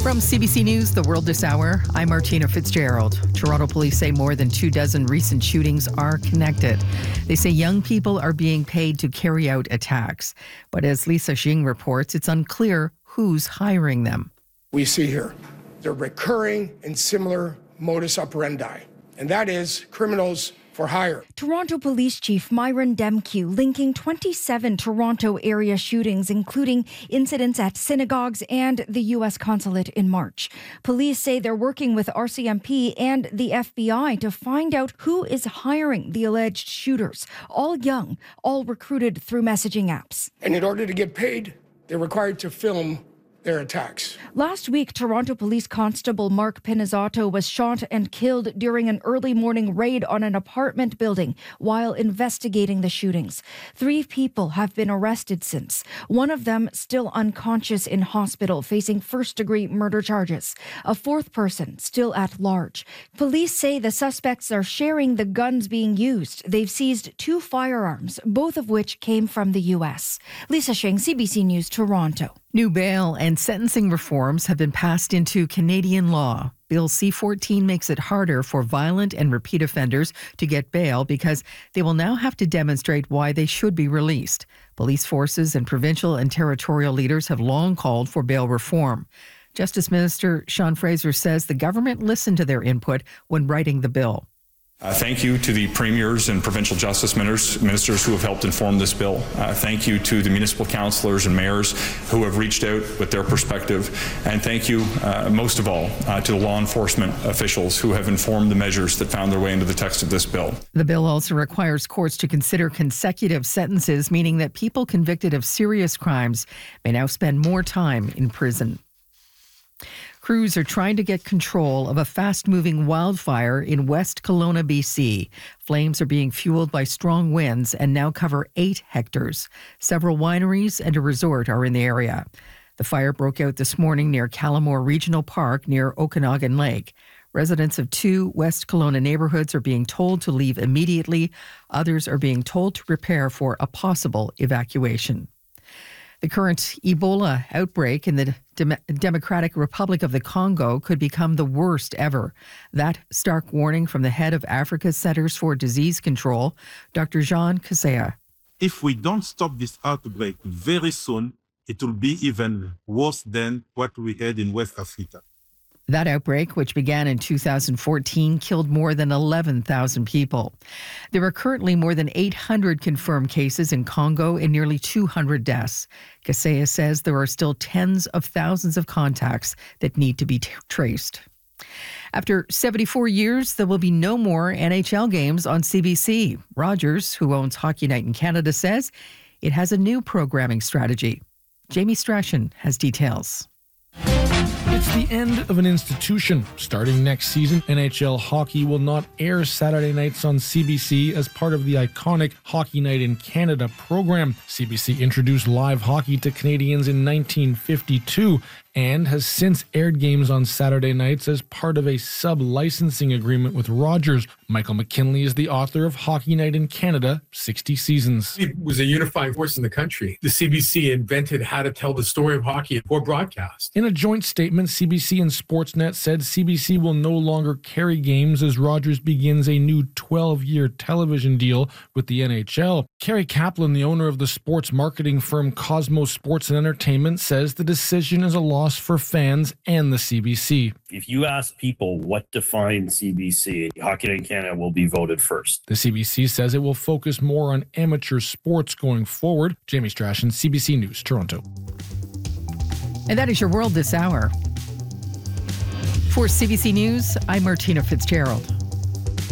From CBC News, The World This Hour, I'm Martina Fitzgerald. Toronto police say more than 24 recent shootings are connected. They say young people are being paid to carry out attacks. But as Lisa Xing reports, it's unclear who's hiring them. We see here, they're recurring and similar modus operandi, and that is criminals for hire. Toronto Police Chief Myron Demkiw linking 27 Toronto area shootings, including incidents at synagogues and the U.S. consulate in March. Police say they're working with RCMP and the FBI to find out who is hiring the alleged shooters, all young, all recruited through messaging apps. And in order to get paid, they're required to film their attacks. Last week, Toronto Police Constable Mark Pinizzato was shot and killed during an early morning raid on an apartment building while investigating the shootings. 3 people have been arrested since. One of them still unconscious in hospital, facing first-degree murder charges. A 4th person still at large. Police say the suspects are sharing the guns being used. They've seized 2 firearms, both of which came from the U.S. Lisa Xing, CBC News, Toronto. New bail and sentencing reforms have been passed into Canadian law. Bill C-14 makes it harder for violent and repeat offenders to get bail because they will now have to demonstrate why they should be released. Police forces and provincial and territorial leaders have long called for bail reform. Justice Minister Sean Fraser says the government listened to their input when writing the bill. Thank you to the premiers and provincial justice ministers who have helped inform this bill. Thank you to the municipal councillors and mayors who have reached out with their perspective. And thank you, most of all, to the law enforcement officials who have informed the measures that found their way into the text of this bill. The bill also requires courts to consider consecutive sentences, meaning that people convicted of serious crimes may now spend more time in prison. Crews are trying to get control of a fast-moving wildfire in West Kelowna, BC. Flames are being fueled by strong winds and now cover 8 hectares. Several wineries and a resort are in the area. The fire broke out this morning near Callamore Regional Park near Okanagan Lake. Residents of 2 West Kelowna neighborhoods are being told to leave immediately. Others are being told to prepare for a possible evacuation. The current Ebola outbreak in the Democratic Republic of the Congo could become the worst ever. That stark warning from the head of Africa's Centers for Disease Control, Dr. Jean Kaseya. If we don't stop this outbreak very soon, it will be even worse than what we had in West Africa. That outbreak, which began in 2014, killed more than 11,000 people. There are currently more than 800 confirmed cases in Congo and nearly 200 deaths. Kaseya says there are still tens of thousands of contacts that need to be traced. After 74 years, there will be no more NHL games on CBC. Rogers, who owns Hockey Night in Canada, says it has a new programming strategy. Jamie Strachan has details. It's the end of an institution. Starting next season, NHL hockey will not air Saturday nights on CBC as part of the iconic Hockey Night in Canada program. CBC introduced live hockey to Canadians in 1952 and has since aired games on Saturday nights as part of a sub-licensing agreement with Rogers. Michael McKinley is the author of Hockey Night in Canada, 60 Seasons. It was a unifying force in the country. The CBC invented how to tell the story of hockey for broadcast. In a joint statement, CBC and Sportsnet said CBC will no longer carry games as Rogers begins a new 12-year television deal with the NHL. Kerry Kaplan, the owner of the sports marketing firm Cosmos Sports and Entertainment, says the decision is a loss for fans and the CBC. If you ask people what defines CBC, Hockey Night in Canada will be voted first. The CBC says it will focus more on amateur sports going forward. Jamie Strachan, CBC News, Toronto. And that is your World This Hour. For CBC News, I'm Martina Fitzgerald.